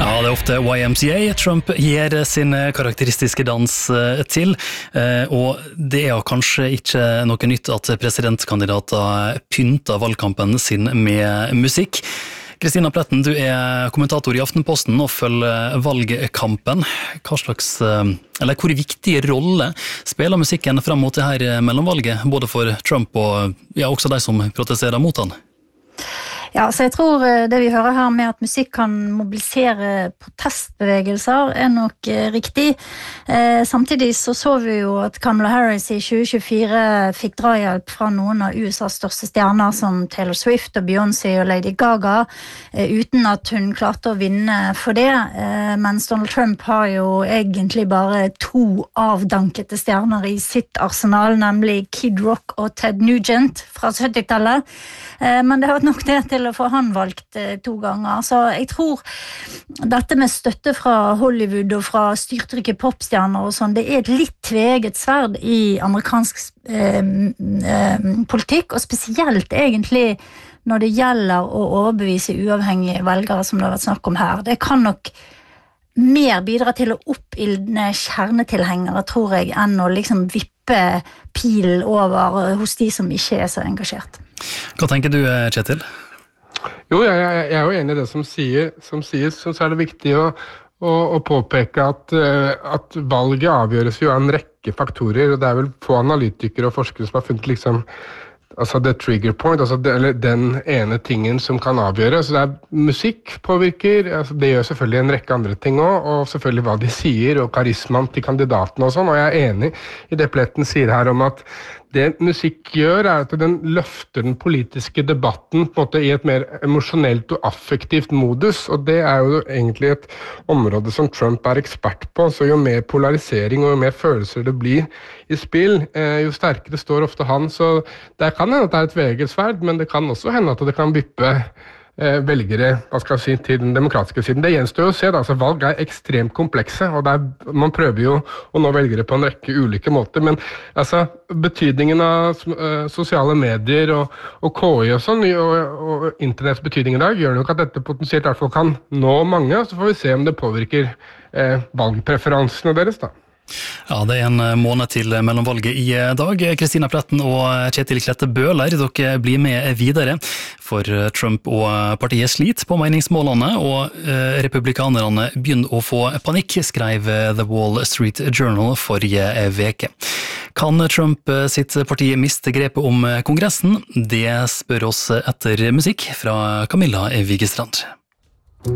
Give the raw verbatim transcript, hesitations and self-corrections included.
Ja, det er ofte Y M C A Trump gir sin karakteristiske dans til, og det er kanskje ikke noe nytt at presidentkandidater pynter valgkampen sin med musikk. Kristina Pletten, du er kommentator i Aftenposten og følger valgkampen. Hva slags, eller hvor viktig rolle spiller musikken frem mot det her mellomvalget, både for Trump og ja, også de som protesterer mot han? Ja, så jeg tror det vi hører her med at musikk kan mobilisere protestbevegelser er nok eh, riktig. Eh, samtidig så så vi jo at Kamala Harris i tjue tjuefire fikk drahjelp fra noen av U S A's største stjerner som Taylor Swift og Beyoncé og Lady Gaga, eh, uten at hun klarte å vinne for det. Eh, mens Donald Trump har jo egentlig bare to avdankete stjerner i sitt arsenal, nemlig Kid Rock og Ted Nugent fra syttitallet. Eh, men det har vært nok det til å få han valgt eh, to ganger. Så jeg tror dette med støtte fra Hollywood og fra styrtrike popstjerner og sånn, det er et litt tveget sverd i amerikansk eh, eh, politikk, og spesielt egentlig når det gjelder å overbevise uavhengige velgere som det har vært snakk om her. Det kan nok mer bidra til å oppildne kjernetilhengere, tror jeg, enn å liksom vippe pilen over hos de som ikke er så engasjert. Hva tenker du, Kjetil? Jo, jeg, jeg, jeg er jo enig i det som, sier, som sies, så er det viktig å, å, å påpeke at, at valget avgjøres jo av en rekke faktorer, og det er vel få analytikere og forskere som har funnet liksom, altså the trigger point, altså det, eller den ene tingen som kan avgjøre. Så det er musikk påvirker, altså det gjør selvfølgelig en rekke andre ting også, og selvfølgelig hva de sier, og karismaen til kandidatene og sånn, og jeg er enig i det Pletten sier her om at det musikk gjør er at den løfter den politiske debatten på en måte i et mer emosjonelt og affektivt modus, og det er jo egentlig et område som Trump er ekspert på, så jo mer polarisering og jo mer følelser det blir i spill, jo sterkere står ofte han, så det kan hende at det er et vegesverd, men det kan også hende at det kan vippe velgere, hva skal jeg si, til den demokratiske siden. Det gjenstår jo å se, da, altså valg er ekstremt komplekse, og det er, man prøver jo å nå velgere på en rekke ulike måter, men altså, betydningen av uh, sosiale medier og, og K I og sånn, og, og internetts betydning i dag, gjør nok at dette potensielt i hvert fall kan nå mange, så får vi se om det påvirker uh, valgpreferansene deres da. Ja, det er en måned til mellomvalget i dag. Kristina Pletten og Kjetil Klette Bøhler, dere blir med videre, for Trump og partiet sliter på meningsmålene, og republikanerne begynner å få panikk, skrev The Wall Street Journal forrige veke. Kan Trump sitt parti miste grepet om kongressen? Det spør oss etter musikk fra Camilla Vigestrand.